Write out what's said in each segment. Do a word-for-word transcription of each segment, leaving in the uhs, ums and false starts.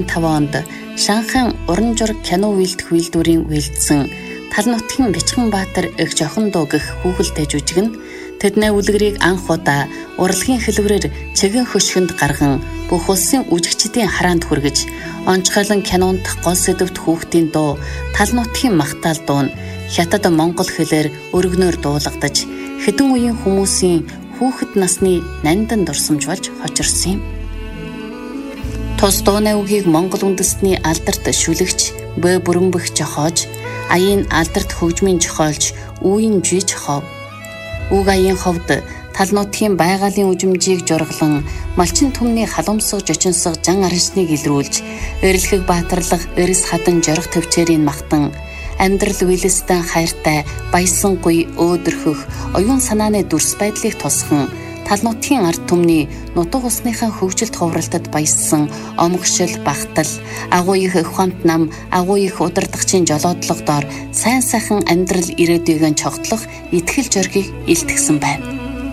таван онд Шанхайн уран зураг кино үйлдэх үйлдвэрийн үйлдсэн Тал нутгийн Бичгэнбаатар эх жохон дуу гэх хүүхэлтэй жүжиг нь тэдний үлгэрийг анх удаа урлагийн хэлбэрээр чигэн хөшгөнд гарган бүх улсын үжигчдийн хараанд хүргэж онцгойлон кинонд гол сэдвт хүүхдийн дуу Тал нутгийн магтаал дуу нь хятад монгол хэлээр өргөнөөр дуулагдаж хэдэн үеийн хүмүүсийн хүүхэд насны нандин дурсамж болж хочирсон юм. Тус дууны үгийг монгол үндэстний алдарт шүлэгч Б Бүрэнбэх жохоож, аяын алдарт хөгжмийн жохоолч Үеийн Жи жохов. Үг аяын ховд Тал нутгийн байгалийн үжимжийг жургалан малчин түмний халамсаг жочинсаг жан араншныг илрүүлж, эрэлхэг баатарлах эрс хадан жорох төвчээрийн магтан амьдрал вилэстэн хайртай баясангүй өөдрөхөх оюун санааны дүрс байдлыг тусган Тал нутгийн ард түмний нутаг усныхаа хөгжилт ховралтад баяссан омгшил багтал агуу их ухаамт нам агуу их удирдагчийн жолоодлогдоор сайн сайхан амьдрал ирээдүйн чогтлох итгэл зоргийг илтгэсэн байна.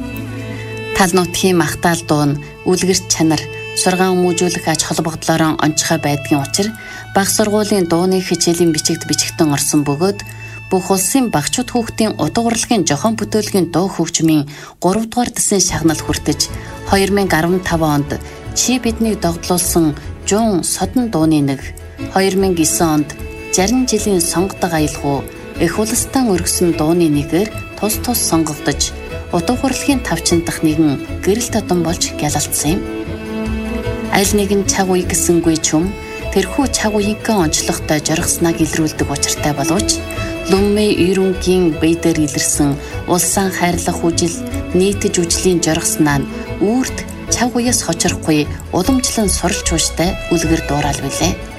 Тал нутгийн магтаал дуу нь үлгэрт чанар сургаан хүмүүжүүлэх ач холбогдлоор онцгой байдгийн учир бага сургуулийн дууны хичээлийн бичигт бичигтэн орсон бөгөөд бүх улсын багчууд хүүхдийн утга урлагийн жохон бүтээлгийн дуу хөгжмийн гурав дугаар дэсний шагнал хүртэж хоёр мянга арван таван онд Чи биднийг догдлуулсан жуун содон дууны нэг, хоёр мянга есөн онд жарин жилийн сонгодог аялгуу эх улстан өргөсөн дууны нэгээр тус тус сонгогдож утга урлагийн тавчин дахь нэгэн гэрэл тодон болж гялалтсан юм. Аль нэгэн цаг үе гэсэнгүй чүм тэрхүү цаг үеийнхээ онцлогтой жоргосныг илрүүлдэг учиртай боловч Лүммэй Ирүнгийн бэйдэр илэрсэн улсаан хайрлах үжил нийтж үжлийн жоргоснаа нь үрд цаг үеэс хочирхгүй уламжлан суралж хууштай үлгэр дуурал билээ.